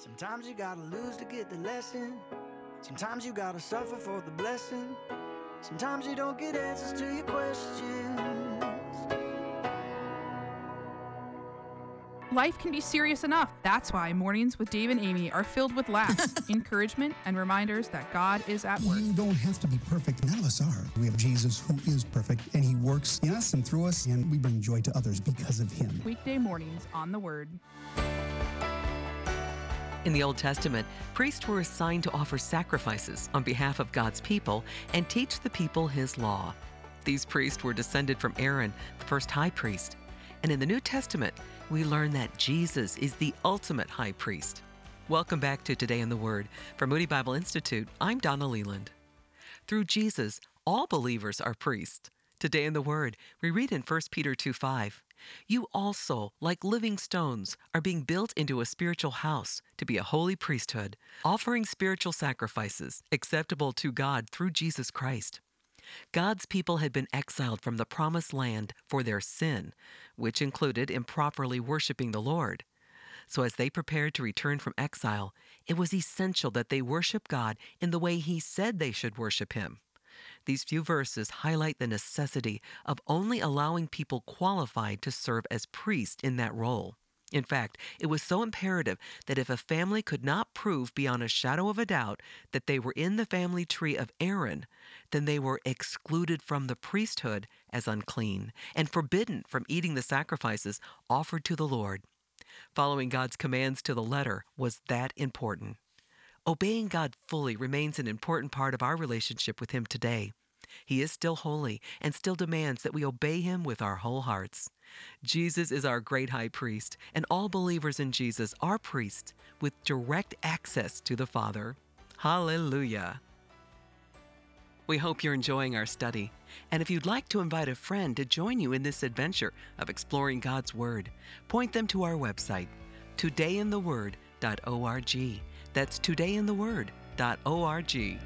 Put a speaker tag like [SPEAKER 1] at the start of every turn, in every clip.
[SPEAKER 1] Sometimes you gotta lose to get the lesson. Sometimes you gotta suffer for the blessing. Sometimes you don't get answers to your questions.
[SPEAKER 2] Life can be serious enough. That's why Mornings with Dave and Amy are filled with laughs, encouragement, and reminders that God is at work.
[SPEAKER 3] You don't have to be perfect. None of us are. We have Jesus who is perfect, and he works in us and through us, and we bring joy to others because of him.
[SPEAKER 2] Weekday mornings on The Word.
[SPEAKER 4] In the Old Testament, priests were assigned to offer sacrifices on behalf of God's people and teach the people his law. These priests were descended from Aaron, the first high priest. And in the New Testament, we learn that Jesus is the ultimate high priest. Welcome back to Today in the Word. From Moody Bible Institute, I'm Donna Leland. Through Jesus, all believers are priests. Today in the Word, we read in 1 Peter 2:5, "You also, like living stones, are being built into a spiritual house to be a holy priesthood, offering spiritual sacrifices acceptable to God through Jesus Christ." God's people had been exiled from the promised land for their sin, which included improperly worshiping the Lord. So as they prepared to return from exile, it was essential that they worship God in the way he said they should worship him. These few verses highlight the necessity of only allowing people qualified to serve as priests in that role. In fact, it was so imperative that if a family could not prove beyond a shadow of a doubt that they were in the family tree of Aaron, then they were excluded from the priesthood as unclean and forbidden from eating the sacrifices offered to the Lord. Following God's commands to the letter was that important. Obeying God fully remains an important part of our relationship with him today. He is still holy and still demands that we obey him with our whole hearts. Jesus is our great high priest, and all believers in Jesus are priests with direct access to the Father. Hallelujah. We hope you're enjoying our study. And if you'd like to invite a friend to join you in this adventure of exploring God's Word, point them to our website, todayintheword.org. That's todayintheword.org.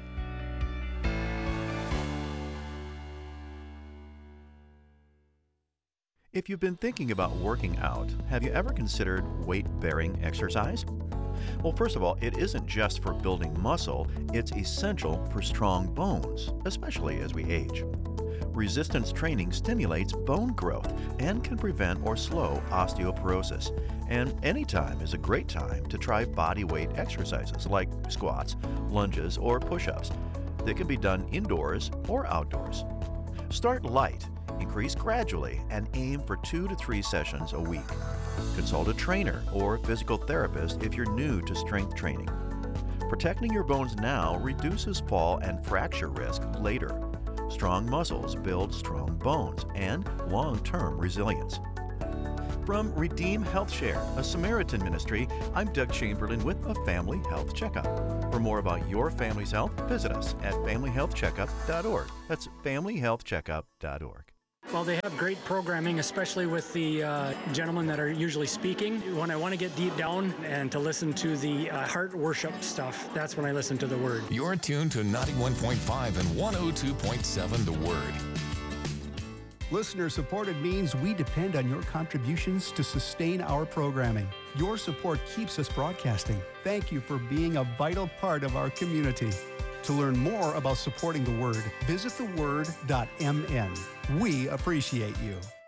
[SPEAKER 5] If you've been thinking about working out, have you ever considered weight-bearing exercise? Well, first of all, it isn't just for building muscle, it's essential for strong bones, especially as we age. Resistance training stimulates bone growth and can prevent or slow osteoporosis. And any time is a great time to try body weight exercises like squats, lunges, or push-ups. They can be done indoors or outdoors. Start light. Increase gradually and aim for 2 to 3 sessions a week. Consult a trainer or physical therapist if you're new to strength training. Protecting your bones now reduces fall and fracture risk later. Strong muscles build strong bones and long-term resilience. From Redeem Health Share, a Samaritan ministry, I'm Doug Chamberlain with a Family Health Checkup. For more about your family's health, visit us at familyhealthcheckup.org. That's familyhealthcheckup.org.
[SPEAKER 6] Well, they have great programming, especially with the gentlemen that are usually speaking. When I want to get deep down and to listen to the heart worship stuff, that's when I listen to The Word.
[SPEAKER 7] You're tuned to 91.5 and 102.7 The Word.
[SPEAKER 3] Listener-supported means we depend on your contributions to sustain our programming. Your support keeps us broadcasting. Thank you for being a vital part of our community. To learn more about supporting The Word, visit theword.mn. We appreciate you.